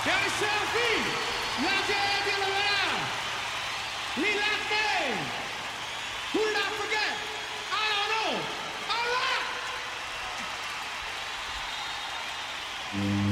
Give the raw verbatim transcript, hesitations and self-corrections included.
Chiari Selfie, la gente di Lavera, Lilate, who did I forget? I don't know. All right.